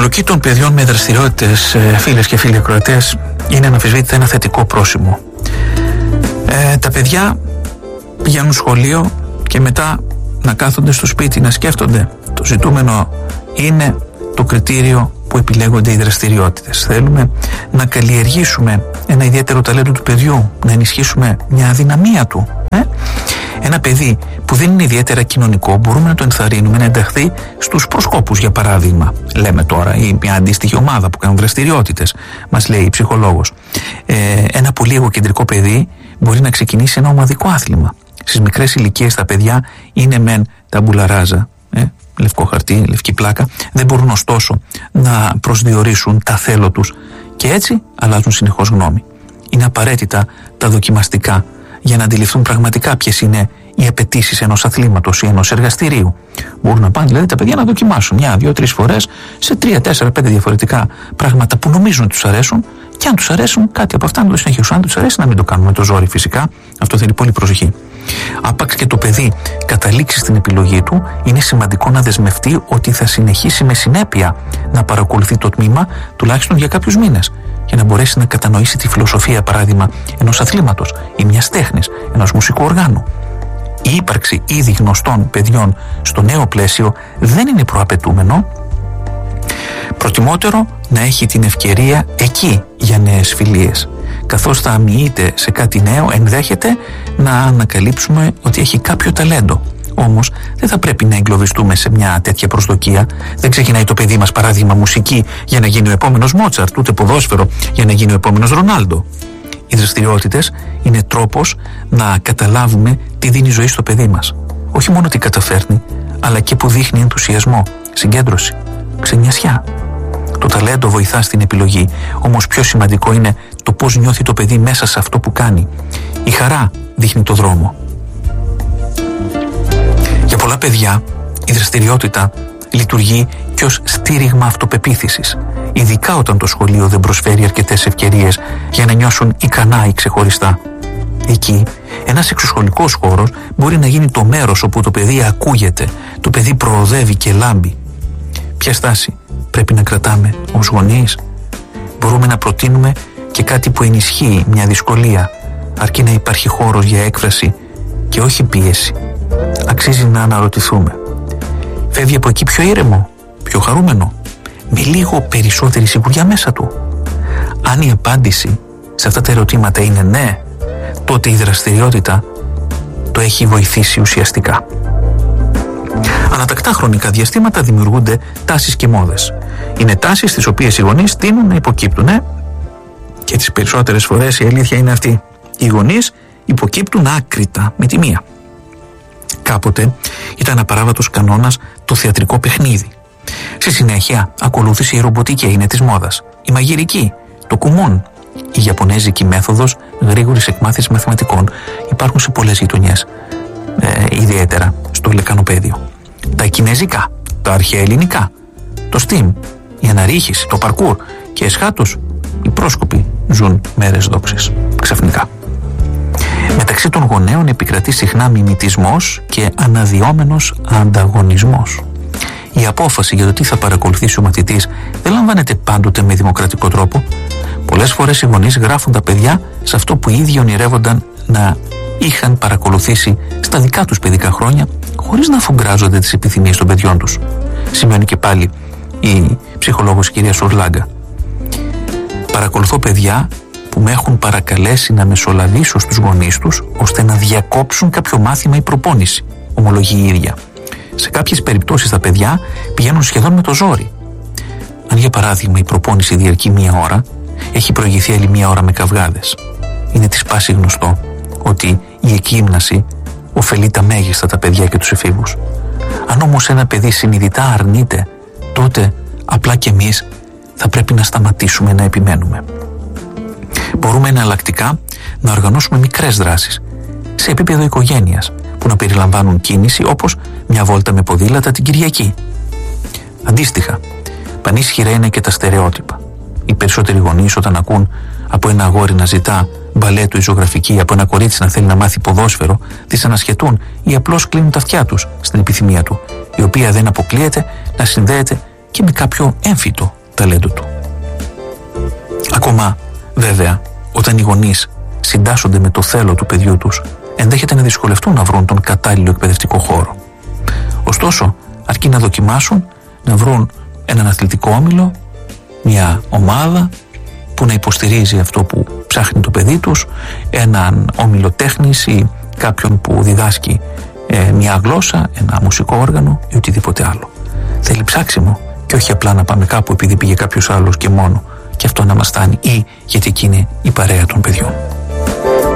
εμπλοκή των παιδιών με δραστηριότητες, φίλες και φίλοι ακροατές, είναι αναμφισβήτητα ένα θετικό πρόσημο. Τα παιδιά πηγαίνουν σχολείο και μετά να κάθονται στο σπίτι να σκέφτονται. Το ζητούμενο είναι το κριτήριο που επιλέγονται οι δραστηριότητες. Θέλουμε να καλλιεργήσουμε ένα ιδιαίτερο ταλέντο του παιδιού, να ενισχύσουμε μια αδυναμία του. Ένα παιδί που δεν είναι ιδιαίτερα κοινωνικό, μπορούμε να το ενθαρρύνουμε να ενταχθεί στους προσκόπους, για παράδειγμα, λέμε τώρα, ή μια αντίστοιχη ομάδα που κάνουν δραστηριότητες, μας λέει η ψυχολόγος. Ένα πολύ εγωκεντρικό παιδί μπορεί να ξεκινήσει ένα ομαδικό άθλημα. Στις μικρές ηλικίες τα παιδιά είναι μεν τα μπουλαράζα, λευκό χαρτί, λευκή πλάκα, δεν μπορούν ωστόσο να προσδιορίσουν τα θέλω τους και έτσι αλλάζουν συνεχώς γνώμη. Είναι απαραίτητα τα δοκιμαστικά για να αντιληφθούν πραγματικά ποιες είναι οι απαιτήσεις ενός αθλήματος ή ενός εργαστηρίου. Μπορούν να πάνε δηλαδή τα παιδιά να δοκιμάσουν 1, 2, 3 φορές σε 3, 4, 5 διαφορετικά πράγματα που νομίζουν ότι τους αρέσουν, και αν τους αρέσουν κάτι από αυτά να το συνεχίσουν. Αν τους αρέσει να μην το κάνουμε με το ζόρι, φυσικά. Αυτό θέλει πολύ προσοχή. Άπαξ και το παιδί καταλήξει στην επιλογή του, είναι σημαντικό να δεσμευτεί ότι θα συνεχίσει με συνέπεια να παρακολουθεί το τμήμα τουλάχιστον για κάποιους μήνες, για να μπορέσει να κατανοήσει τη φιλοσοφία, παράδειγμα, ενός αθλήματος ή μιας τέχνης, ενός μουσικού οργάνου. Η ύπαρξη ήδη γνωστών παιδιών στο νέο πλαίσιο δεν είναι προαπαιτούμενο. Προτιμότερο να έχει την ευκαιρία εκεί για νέες φιλίες. Καθώς θα αμοιείται σε κάτι νέο, ενδέχεται να ανακαλύψουμε ότι έχει κάποιο ταλέντο. Όμως δεν θα πρέπει να εγκλωβιστούμε σε μια τέτοια προσδοκία. Δεν ξεκινάει το παιδί μας, παράδειγμα, μουσική για να γίνει ο επόμενος Μότσαρτ, ούτε ποδόσφαιρο για να γίνει ο επόμενος Ρονάλντο. Οι δραστηριότητες είναι τρόπος να καταλάβουμε τι δίνει ζωή στο παιδί μας. Όχι μόνο τι καταφέρνει, αλλά και που δείχνει ενθουσιασμό, συγκέντρωση, ξενιασιά. Το ταλέντο βοηθά στην επιλογή, όμως πιο σημαντικό είναι το πώς νιώθει το παιδί μέσα σε αυτό που κάνει. Η χαρά δείχνει το δρόμο. Για πολλά παιδιά η δραστηριότητα λειτουργεί και ως στήριγμα αυτοπεποίθησης, ειδικά όταν το σχολείο δεν προσφέρει αρκετές ευκαιρίες για να νιώσουν ικανά ή ξεχωριστά. Εκεί ένας εξωσχολικός χώρος μπορεί να γίνει το μέρος όπου το παιδί ακούγεται, το παιδί προοδεύει και λάμπει. Ποια στάση πρέπει να κρατάμε ως γονείς? Μπορούμε να προτείνουμε και κάτι που ενισχύει μια δυσκολία, αρκεί να υπάρχει χώρος για έκφραση και όχι πίεση. Αξίζει να αναρωτηθούμε. Φεύγει από εκεί πιο ήρεμο, πιο χαρούμενο, με λίγο περισσότερη σιγουριά μέσα του? Αν η απάντηση σε αυτά τα ερωτήματα είναι ναι, τότε η δραστηριότητα το έχει βοηθήσει ουσιαστικά. Ανατακτά χρονικά διαστήματα δημιουργούνται τάσεις και μόδες. Είναι τάσεις στις οποίες οι γονείς τείνουν να υποκύπτουν, και τις περισσότερες φορές η αλήθεια είναι αυτή. Οι γονείς υποκύπτουν άκρητα με τη μία. Κάποτε ήταν απαράβατος κανόνας το θεατρικό παιχνίδι. Στη συνέχεια ακολούθησε η ρομποτική, είναι της μόδας. Η μαγειρική, το κουμούν, η ιαπωνέζικη μέθοδος γρήγορης εκμάθησης μαθηματικών. Υπάρχουν σε πολλές γειτονιές, ιδιαίτερα στο λεκανοπαίδιο. Τα κινέζικα, τα αρχαία ελληνικά, το STEAM, η αναρρίχηση, το παρκούρ και εσχάτως οι πρόσκοποι ζουν μέρες δόξης ξαφνικά. Μεταξύ των γονέων επικρατεί συχνά μιμητισμός και αναδυόμενος ανταγωνισμός. Η απόφαση για το τι θα παρακολουθήσει ο μαθητής δεν λαμβάνεται πάντοτε με δημοκρατικό τρόπο. Πολλές φορές οι γονείς γράφουν τα παιδιά σε αυτό που οι ίδιοι ονειρεύονταν να είχαν παρακολουθήσει στα δικά τους παιδικά χρόνια, χωρίς να αφουγκράζονται τις επιθυμίες των παιδιών τους. Σημαίνει και πάλι η ψυχολόγος κυρία Σουρλάγκα. Παρακολουθώ παιδιά που με έχουν παρακαλέσει να μεσολαβήσω στους γονείς τους ώστε να διακόψουν κάποιο μάθημα ή προπόνηση, ομολογεί η ίδια. Σε κάποιες περιπτώσεις τα παιδιά πηγαίνουν σχεδόν με το ζόρι. Αν για παράδειγμα η προπόνηση διαρκεί 1 ώρα, έχει προηγηθεί άλλη 1 ώρα με καυγάδες. Είναι της πάση γνωστό ότι η εκείμναση ωφελεί τα μέγιστα τα παιδιά και τους εφήβους. Αν όμως ένα παιδί συνειδητά αρνείται, τότε απλά κι εμείς θα πρέπει να σταματήσουμε να επιμένουμε. Μπορούμε εναλλακτικά να οργανώσουμε μικρές δράσεις σε επίπεδο οικογένειας που να περιλαμβάνουν κίνηση, όπως μια βόλτα με ποδήλατα την Κυριακή. Αντίστοιχα, πανίσχυρα είναι και τα στερεότυπα. Οι περισσότεροι γονείς όταν ακούν από ένα αγόρι να ζητά μπαλέτο ή ζωγραφική, από ένα κορίτσι να θέλει να μάθει ποδόσφαιρο, τις ανασχετούν ή απλώς κλείνουν τα αυτιά τους στην επιθυμία του, η οποία δεν αποκλείεται να συνδέεται και με κάποιο έμφυτο ταλέντο του. Ακόμα, βέβαια, όταν οι γονείς συντάσσονται με το θέλω του παιδιού τους, ενδέχεται να δυσκολευτούν να βρουν τον κατάλληλο εκπαιδευτικό χώρο. Ωστόσο, αρκεί να δοκιμάσουν να βρουν έναν αθλητικό όμιλο, μια ομάδα που να υποστηρίζει αυτό που ψάχνει το παιδί τους, έναν όμιλο τέχνης ή κάποιον που διδάσκει μια γλώσσα, ένα μουσικό όργανο ή οτιδήποτε άλλο. Θέλει ψάξιμο και όχι απλά να πάμε κάπου επειδή πήγε κάποιος άλλος και μόνο, και αυτό να μας φτάνει, ή γιατί εκεί είναι η παρέα των παιδιών.